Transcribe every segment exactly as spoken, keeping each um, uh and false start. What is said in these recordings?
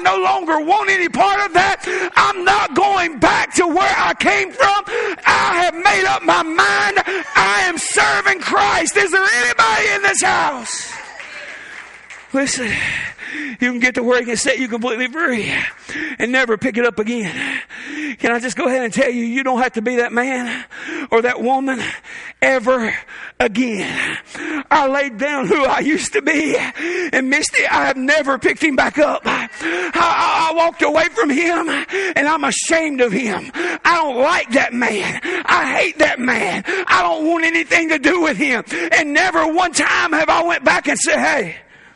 no longer want any part of that. I'm not going back to where I came from. I have made up my mind. I am serving Christ. Is there anybody in this house? Listen, you can get to where He can set you completely free and never pick it up again. Can I just go ahead and tell you, you don't have to be that man or that woman ever again. I laid down who I used to be, and Misty, I have never picked him back up. I, I, I walked away from him, and I'm ashamed of him. I don't like that man. I hate that man. I don't want anything to do with him. And never one time have I went back and said, hey,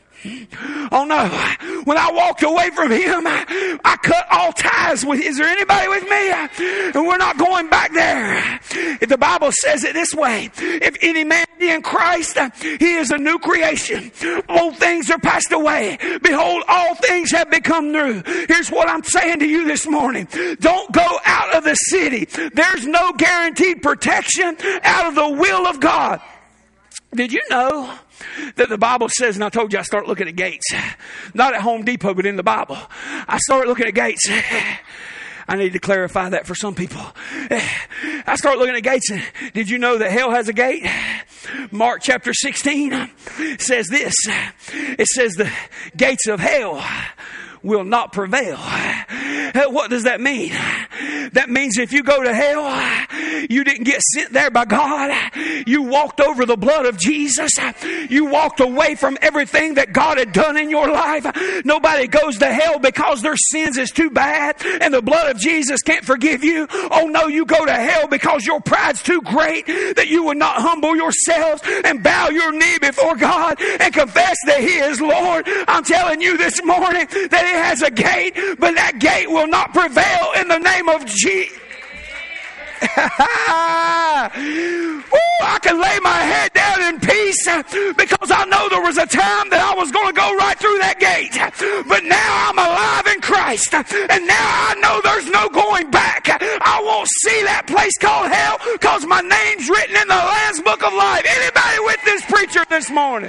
oh no, when I walked away from him, I, I cut all ties with, is there anybody with me? And we're not going back there. If the Bible says it this way, if any man be in Christ, he is a new creation. Old things are passed away. Behold, all things have become new. Here's what I'm saying to you this morning. Don't go out of the city. There's no guaranteed protection out of the will of God. Did you know that the Bible says, and I told you I start looking at gates, not at Home Depot, but in the Bible. I started looking at gates. I need to clarify that for some people. I start looking at gates, and did you know that hell has a gate? Mark chapter sixteen says this. It says the gates of hell will not prevail. What does that mean? That means if you go to hell, you didn't get sent there by God. You walked over the blood of Jesus. You walked away from everything that God had done in your life. Nobody goes to hell because their sins is too bad and the blood of Jesus can't forgive you. Oh no, you go to hell because your pride's too great that you would not humble yourselves and bow your knee before God and confess that He is Lord. I'm telling you this morning that it has a gate, but that gate will not prevail in the name of Jesus. Ooh, I can lay my head down in peace because I know there was a time that I was going to go right through that gate. But now I'm alive in Christ, and now I know there's no going back. I won't see that place called hell because my name's written in the Lamb's Book of Life. Anybody with this preacher this morning?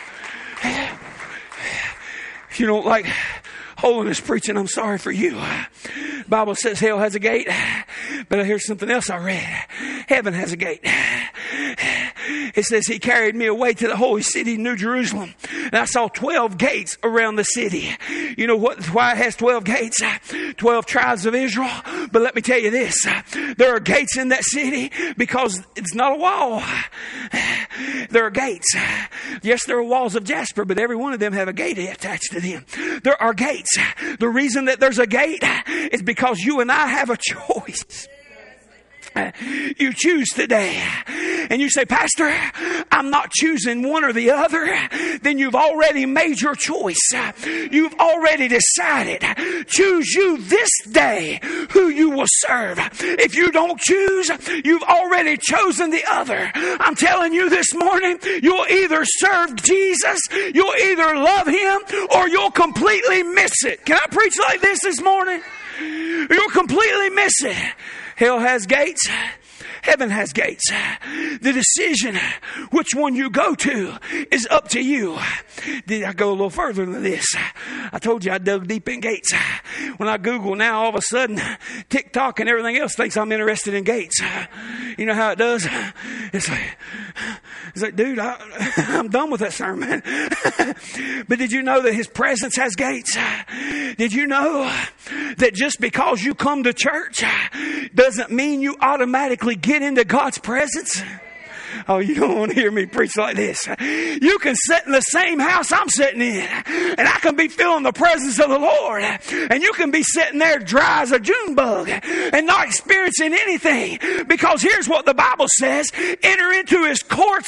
If you don't like holiness preaching, I'm sorry for you. The Bible says hell has a gate, but here's something else I read. Heaven has a gate. It says He carried me away to the holy city, New Jerusalem, and I saw twelve gates around the city. You know what? Why it has twelve gates? Twelve tribes of Israel. But let me tell you this: there are gates in that city because it's not a wall. There are gates. Yes, there are walls of jasper, but every one of them have a gate attached to them. There are gates. The reason that there's a gate is because you and I have a choice. You choose today. And you say, Pastor, I'm not choosing one or the other. Then you've already made your choice. You've already decided. Choose you this day who you will serve. If you don't choose, you've already chosen the other. I'm telling you this morning, you'll either serve Jesus, you'll either love Him, or you'll completely miss it. Can I preach like this this morning? You'll completely miss it. Hell has gates. Heaven has gates. The decision which one you go to is up to you. Did I go a little further than this? I told you I dug deep in gates. When I Google now, all of a sudden, TikTok and everything else thinks I'm interested in gates. You know how it does? It's like, it's like, dude, I, I'm done with that sermon. But did you know that His presence has gates? Did you know that just because you come to church doesn't mean you automatically get into God's presence? Oh, you don't want to hear me preach like this. You can sit in the same house I'm sitting in, and I can be feeling the presence of the Lord, and you can be sitting there dry as a June bug and not experiencing anything, because here's what the Bible says: enter into His courts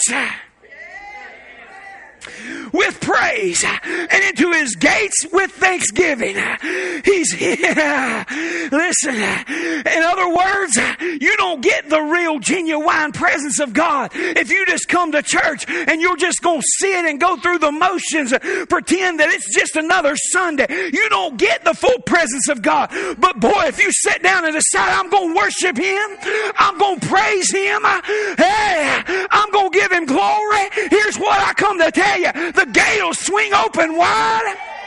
with praise and into His gates with thanksgiving. He's here. Listen, in other words, you don't get the real genuine presence of God if you just come to church and you're just going to sit and go through the motions, pretend that it's just another Sunday. You don't get the full presence of God. But boy, if you sit down and decide, I'm going to worship Him, I'm going to praise Him, hey, I'm going to give Him glory, here's what I come to tell you: the gate will swing open wide.